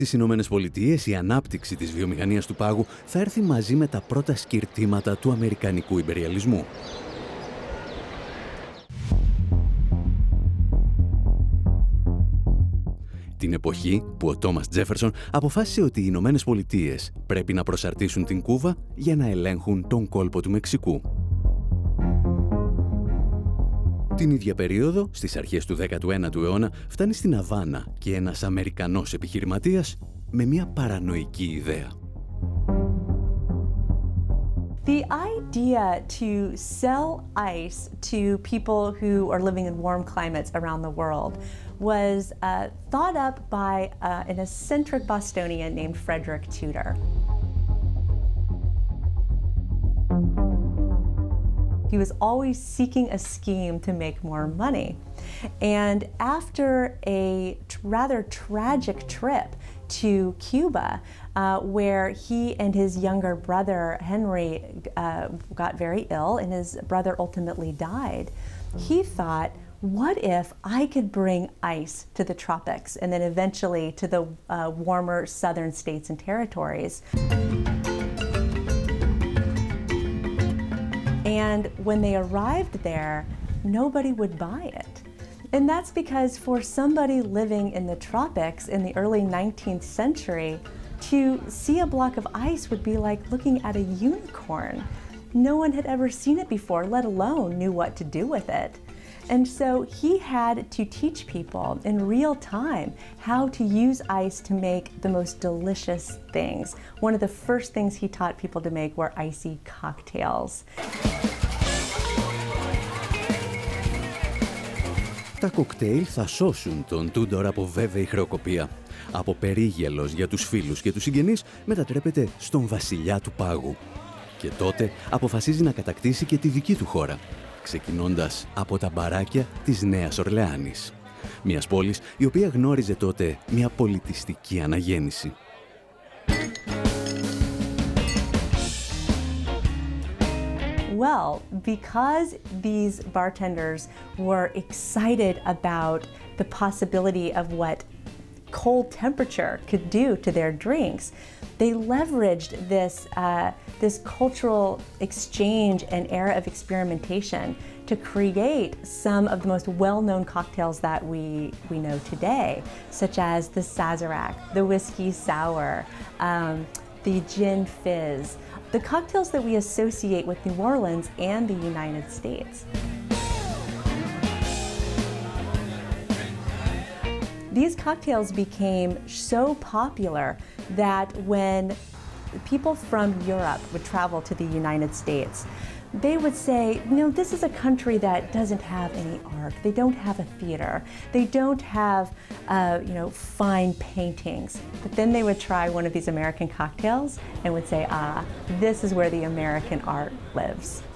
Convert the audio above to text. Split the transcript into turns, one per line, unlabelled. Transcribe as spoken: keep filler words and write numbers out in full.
Στις Ηνωμένες Πολιτείες, η ανάπτυξη της βιομηχανίας του πάγου θα έρθει μαζί με τα πρώτα σκυρτήματα του αμερικανικού ιμπεριαλισμού. Την εποχή που ο Τόμας Τζέφερσον αποφάσισε ότι οι Ηνωμένες Πολιτείες πρέπει να προσαρτήσουν την Κούβα για να ελέγχουν τον κόλπο του Μεξικού. Την ίδια περίοδο, στις αρχές του δέκατου ένατου αιώνα, φτάνει στην Αβάνα και ένας Αμερικανός επιχειρηματίας με μια παρανοϊκή ιδέα.
The idea to sell ice to people who are living in warm climates around the world was uh, thought up by uh, an eccentric Bostonian named Frederick Tudor. He was always seeking a scheme to make more money. And after a rather tragic trip to Cuba, uh, where he and his younger brother Henry uh, got very ill and his brother ultimately died, he thought, what if I could bring ice to the tropics and then eventually to the uh, warmer southern states and territories? And when they arrived there, nobody would buy it. And that's because for somebody living in the tropics in the early nineteenth century, to see a block of ice would be like looking at a unicorn. No one had ever seen it before, let alone knew what to do with it. And so he had to teach people in real time how to use ice to make the most delicious things. One of the first things he taught people to make were icy cocktails.
Τα κοκτέιλ θα σώσουν τον Τούντορ από βέβαιη χρεοκοπία. Από περίγελος για τους φίλους και τους συγγενείς μετατρέπεται στον βασιλιά του πάγου. Και τότε αποφασίζει να κατακτήσει και τη δική του χώρα, ξεκινώντας από τα μπαράκια της Νέας Ορλεάνης. Μιας πόλης η οποία γνώριζε τότε μια πολιτιστική αναγέννηση.
Well, because these bartenders were excited about the possibility of what cold temperature could do to their drinks, they leveraged this, uh, this cultural exchange and era of experimentation to create some of the most well-known cocktails that we, we know today, such as the Sazerac, the whiskey sour, um, the gin fizz, the cocktails that we associate with New Orleans and the United States. These cocktails became so popular that when people from Europe would travel to the United States, they would say, you know, this is a country that doesn't have any art. They don't have a theater. They don't have, uh, you know, fine paintings. But then they would try one of these American cocktails and would say, ah, this is where the American art lives.